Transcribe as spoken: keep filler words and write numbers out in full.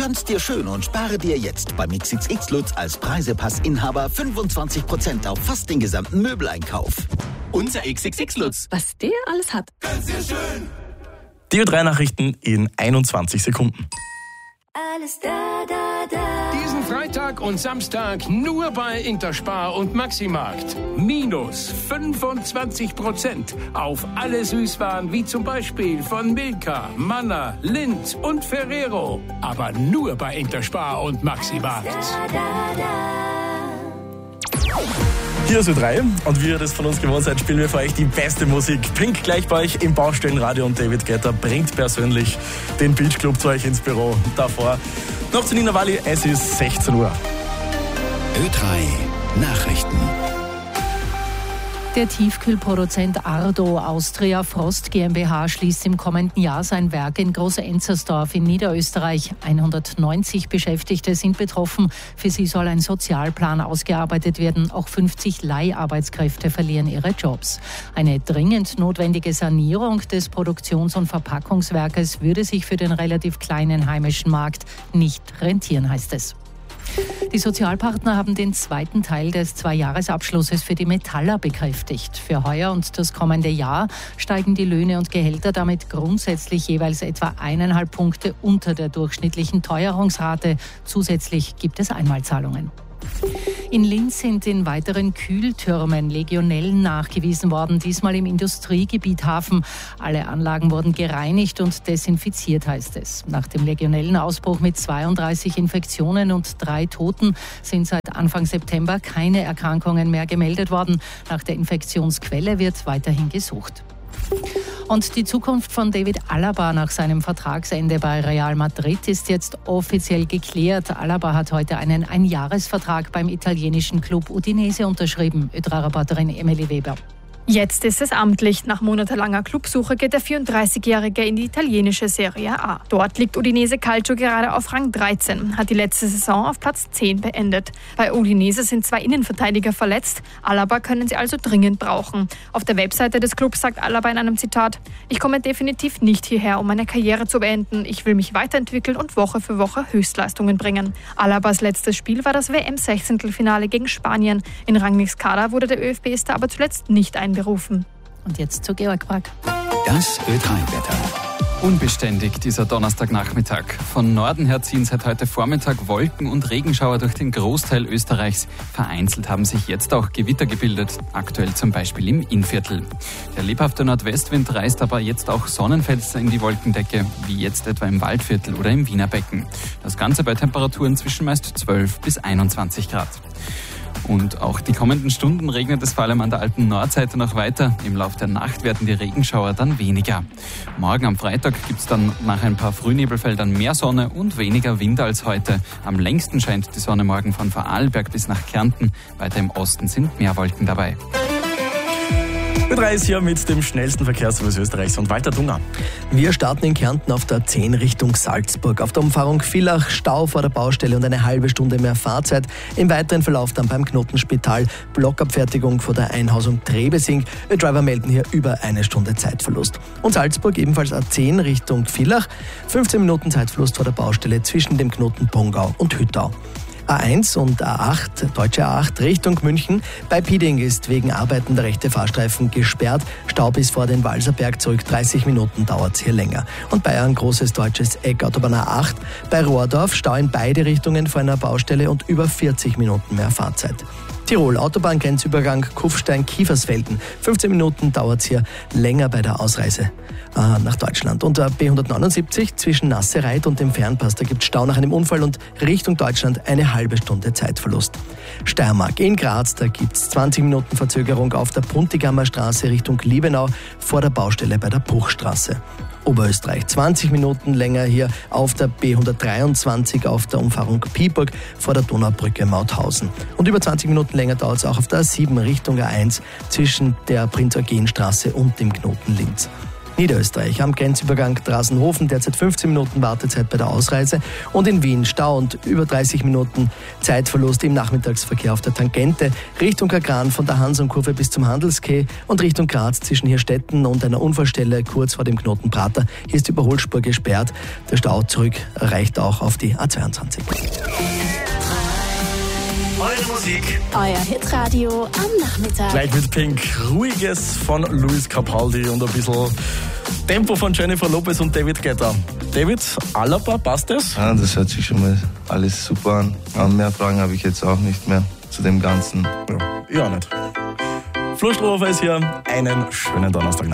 Gönnt's dir schön und spare dir jetzt beim X X X Lutz als Preisepassinhaber fünfundzwanzig Prozent auf fast den gesamten Möbeleinkauf. Unser X X X Lutz. Was der alles hat. Gönnt's dir schön. Die Ö drei Nachrichten in einundzwanzig Sekunden. Alles da, da, da. Diesen Freitag und Samstag nur bei Interspar und Maximarkt. Minus fünfundzwanzig Prozent auf alle Süßwaren wie zum Beispiel von Milka, Manna, Lindt und Ferrero. Aber nur bei Interspar und Maximarkt. Da, da, da. Hier ist Ö drei und wie ihr das von uns gewohnt seid, spielen wir für euch die beste Musik. Pink gleich bei euch im Baustellenradio und David Guetta bringt persönlich den Beach Club zu euch ins Büro. Davor noch zu Nina Walli, es ist sechzehn Uhr. Ö drei Nachrichten. Der Tiefkühlproduzent Ardo Austria Frost GmbH schließt im kommenden Jahr sein Werk in Groß-Enzersdorf in Niederösterreich. hundertneunzig Beschäftigte sind betroffen. Für sie soll ein Sozialplan ausgearbeitet werden. Auch fünfzig Leiharbeitskräfte verlieren ihre Jobs. Eine dringend notwendige Sanierung des Produktions- und Verpackungswerkes würde sich für den relativ kleinen heimischen Markt nicht rentieren, heißt es. Die Sozialpartner haben den zweiten Teil des Zweijahresabschlusses für die Metaller bekräftigt. Für heuer und das kommende Jahr steigen die Löhne und Gehälter damit grundsätzlich jeweils etwa eineinhalb Punkte unter der durchschnittlichen Teuerungsrate. Zusätzlich gibt es Einmalzahlungen. In Linz sind in weiteren Kühltürmen Legionellen nachgewiesen worden, diesmal im Industriegebiet Hafen. Alle Anlagen wurden gereinigt und desinfiziert, heißt es. Nach dem Legionellenausbruch mit zweiunddreißig Infektionen und drei Toten sind seit Anfang September keine Erkrankungen mehr gemeldet worden. Nach der Infektionsquelle wird weiterhin gesucht. Und die Zukunft von David Alaba nach seinem Vertragsende bei Real Madrid ist jetzt offiziell geklärt. Alaba hat heute einen Einjahresvertrag beim italienischen Club Udinese unterschrieben. Ö drei Reporterin Emily Weber. Jetzt ist es amtlich. Nach monatelanger Clubsuche geht der vierunddreißigjährige in die italienische Serie A. Dort liegt Udinese Calcio gerade auf Rang dreizehn, hat die letzte Saison auf Platz zehn beendet. Bei Udinese sind zwei Innenverteidiger verletzt. Alaba können sie also dringend brauchen. Auf der Webseite des Clubs sagt Alaba in einem Zitat: Ich komme definitiv nicht hierher, um meine Karriere zu beenden. Ich will mich weiterentwickeln und Woche für Woche Höchstleistungen bringen. Alabas letztes Spiel war das W M-Sechzehntelfinale gegen Spanien. In Rangnicks Kader wurde der ÖFB-Star aber zuletzt nicht einberufen. Und jetzt zu Georg Brack. Das Ö drei Wetter. Unbeständig dieser Donnerstagnachmittag. Von Norden her ziehen seit heute Vormittag Wolken und Regenschauer durch den Großteil Österreichs. Vereinzelt haben sich jetzt auch Gewitter gebildet, aktuell zum Beispiel im Innviertel. Der lebhafte Nordwestwind reißt aber jetzt auch Sonnenfenster in die Wolkendecke, wie jetzt etwa im Waldviertel oder im Wiener Becken. Das Ganze bei Temperaturen zwischen meist zwölf bis einundzwanzig Grad. Und auch die kommenden Stunden regnet es vor allem an der alten Nordseite noch weiter. Im Lauf der Nacht werden die Regenschauer dann weniger. Morgen am Freitag gibt es dann nach ein paar Frühnebelfeldern mehr Sonne und weniger Wind als heute. Am längsten scheint die Sonne morgen von Vorarlberg bis nach Kärnten. Weiter im Osten sind mehr Wolken dabei. Ö drei ist hier mit dem schnellsten Verkehrsservice Österreichs und Walter Dunger. Wir starten in Kärnten auf der zehn Richtung Salzburg. Auf der Umfahrung Villach Stau vor der Baustelle und eine halbe Stunde mehr Fahrzeit. Im weiteren Verlauf dann beim Knotenspital Blockabfertigung vor der Einhausung Trebesing. Driver melden hier über eine Stunde Zeitverlust. Und Salzburg ebenfalls A zehn Richtung Villach. fünfzehn Minuten Zeitverlust vor der Baustelle zwischen dem Knoten Pongau und Hüttau. A eins und A acht, deutsche A acht Richtung München. Bei Pieding ist wegen Arbeiten der rechte Fahrstreifen gesperrt. Stau bis vor den Walserberg zurück. dreißig Minuten dauert es hier länger. Und Bayern großes deutsches Eck, Autobahn A acht. Bei Rohrdorf Stau in beide Richtungen vor einer Baustelle und über vierzig Minuten mehr Fahrzeit. Tirol, Autobahngrenzübergang Kufstein-Kiefersfelden. fünfzehn Minuten dauert es hier länger bei der Ausreise äh, nach Deutschland. Und der B hundertneunundsiebzig zwischen Nassereit und dem Fernpass, da gibt es Stau nach einem Unfall und Richtung Deutschland eine halbe Stunde Zeitverlust. Steiermark in Graz, da gibt es zwanzig Minuten Verzögerung auf der Puntigammer Straße Richtung Liebenau vor der Baustelle bei der Puchstraße. Oberösterreich zwanzig Minuten länger hier auf der B hundertdreiundzwanzig auf der Umfahrung Piburg vor der Donaubrücke Mauthausen. Und über zwanzig Minuten länger dauert es auch auf der A sieben Richtung A eins zwischen der Prinz-Eugen-Straße und dem Knoten Linz. Niederösterreich. Am Grenzübergang Drasenhofen derzeit fünfzehn Minuten Wartezeit bei der Ausreise und in Wien Stau und über dreißig Minuten Zeitverlust im Nachmittagsverkehr auf der Tangente Richtung Kagran von der Hansonkurve bis zum Handelskeh und Richtung Graz zwischen Hirstetten und einer Unfallstelle kurz vor dem Knoten Prater. Hier ist die Überholspur gesperrt. Der Stau zurück reicht auch auf die A zweiundzwanzig. Eure Musik. Euer Hitradio am Nachmittag. Gleich mit Pink. Ruhiges von Luis Capaldi und ein bisschen Tempo von Jennifer Lopez und David Guetta. David, Alaba, passt das? Ja, das hört sich schon mal alles super an. Aber mehr Fragen habe ich jetzt auch nicht mehr zu dem Ganzen. Ja, ja nicht. Flo Strohhofer ist hier. Einen schönen Donnerstagnachmittag.